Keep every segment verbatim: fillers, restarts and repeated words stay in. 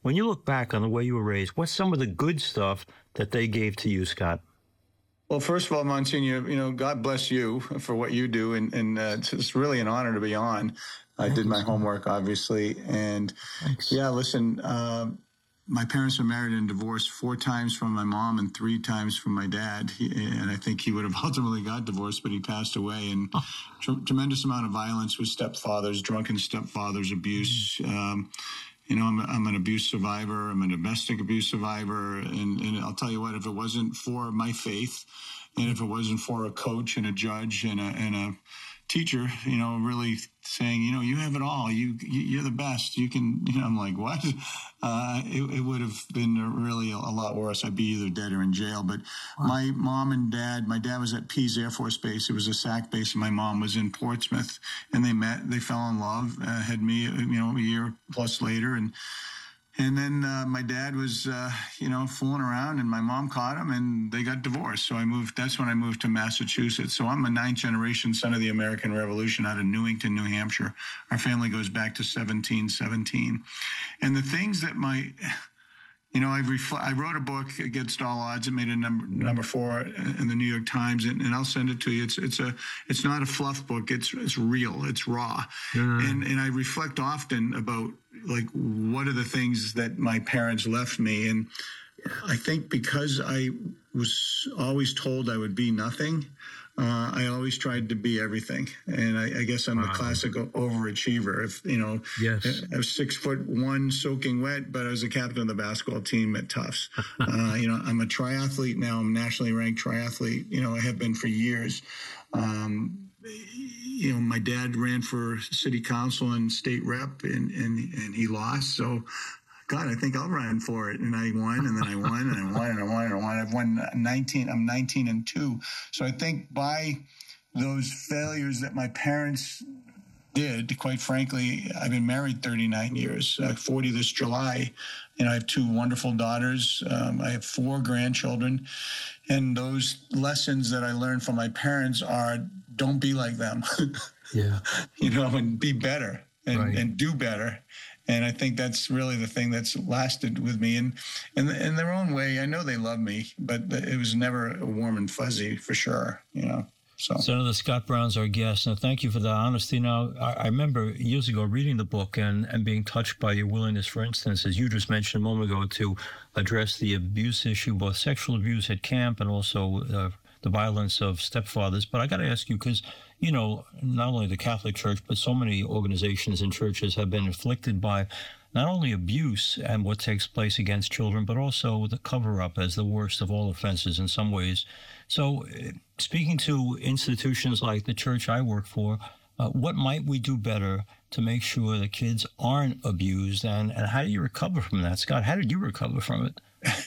when you look back on the way you were raised, what's some of the good stuff that they gave to you, Scott? Well, first of all, Monsignor, you know, God bless you for what you do. And, and uh, it's, it's really an honor to be on. I did my homework, obviously. And Thanks. yeah, listen, uh, my parents were married and divorced four times from my mom and three times from my dad. He, and I think he would have ultimately got divorced, but he passed away. And oh. tr- tremendous amount of violence with stepfathers, drunken stepfathers, abuse. Um, you know, I'm, I'm an abuse survivor. I'm a domestic abuse survivor. And, and I'll tell you what, if it wasn't for my faith and if it wasn't for a coach and a judge and a, and a teacher, you know, really saying, you know, you have it all. You, you're the best. You can, you know, I'm like, what? Uh, it, it would have been really a, a lot worse. I'd be either dead or in jail. But wow. My mom and dad, my dad was at Pease Air Force Base. It was a S A C base, and my mom was in Portsmouth. And they met, they fell in love, uh, had me, you know, a year plus later. And And then uh, my dad was, uh, you know, fooling around, and my mom caught him, and they got divorced. So I moved. That's when I moved to Massachusetts. So I'm a ninth generation son of the American Revolution out of Newington, New Hampshire. Our family goes back to seventeen seventeen. And the things that my, you know, I've refl- I wrote a book Against All Odds. It made a number number four in the New York Times, and, and I'll send it to you. It's it's a it's not a fluff book. It's it's real. It's raw, mm. and and I reflect often about, like, what are the things that my parents left me? And I think because I was always told I would be nothing, uh, I always tried to be everything. And I, I guess I'm wow. a classic overachiever. If, you know, yes. I was six foot one soaking wet, but I was a captain of the basketball team at Tufts. uh, you know, I'm a triathlete now. I'm a nationally ranked triathlete. You know, I have been for years. Um, You know, my dad ran for city council and state rep, and, and, and he lost. So, God, I think I'll run for it. And I won, and then I won, and I won, and I won, and I won. I've won nineteen. I'm nineteen and two. So I think by those failures that my parents did, quite frankly, I've been married thirty-nine years, uh, forty this July. You know, I have two wonderful daughters. Um, I have four grandchildren. And those lessons that I learned from my parents are, don't be like them. Yeah. You know, and be better and, right. and do better. And I think that's really the thing that's lasted with me. And, and in their own way, I know they love me, but it was never warm and fuzzy for sure, you know. So. Senator Scott Brown's our guest, and thank you for that honesty. Now, I, I remember years ago reading the book and, and being touched by your willingness, for instance, as you just mentioned a moment ago, to address the abuse issue, both sexual abuse at camp and also uh, the violence of stepfathers. But I got to ask you, because, you know, not only the Catholic Church, but so many organizations and churches have been inflicted by not only abuse and what takes place against children, but also the cover-up as the worst of all offenses in some ways. So speaking to institutions like the church I work for, uh, what might we do better to make sure that kids aren't abused, and, and how do you recover from that? Scott, how did you recover from it?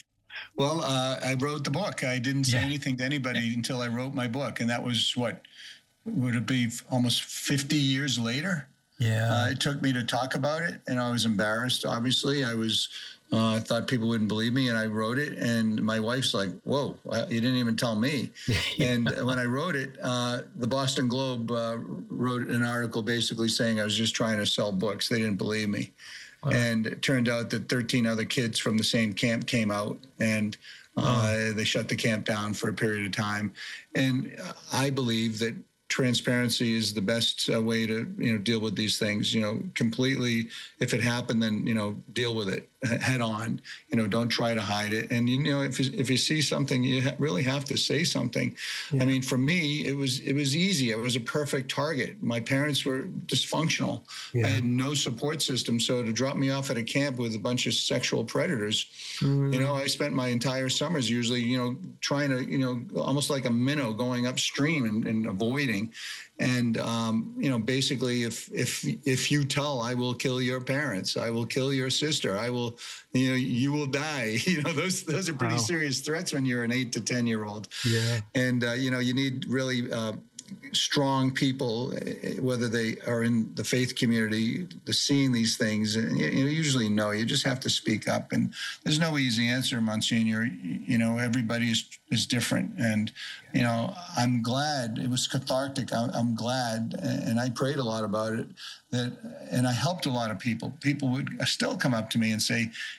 Well, uh, I wrote the book. I didn't say yeah. anything to anybody until I wrote my book, and that was, what, would it be almost fifty years later? Yeah. Uh, it took me to talk about it, and I was embarrassed, obviously. I was, uh, I thought people wouldn't believe me, and I wrote it, and my wife's like, whoa, you didn't even tell me. yeah. And when I wrote it, uh, the Boston Globe uh, wrote an article basically saying I was just trying to sell books. They didn't believe me. Wow. And it turned out that thirteen other kids from the same camp came out, and uh, oh. they shut the camp down for a period of time. And I believe that transparency is the best uh, way to, you know, deal with these things. You know, completely, if it happened, then, you know, deal with it head on. You know, don't try to hide it. And, you know, if you, if you see something, you ha- really have to say something. Yeah. I mean, for me, it was it was easy. I was a perfect target. My parents were dysfunctional. Yeah. I had no support system. So to drop me off at a camp with a bunch of sexual predators, mm. you know, I spent my entire summers usually, you know, trying to, you know, almost like a minnow going upstream and, and avoiding. And, um, you know, basically, if if if you tell, I will kill your parents, I will kill your sister, I will, you know, you will die. You know, those those are pretty wow. serious threats when you're an eight to ten year old. Yeah. And, uh, you know, you need really uh, strong people, whether they are in the faith community, to seeing these things. And you, you usually know, you just have to speak up. And there's no easy answer, Monsignor. You know, everybody is is different. And, you know, I'm glad it was cathartic. I'm, I'm glad, and I prayed a lot about it, that, and I helped a lot of people. People would still come up to me and say,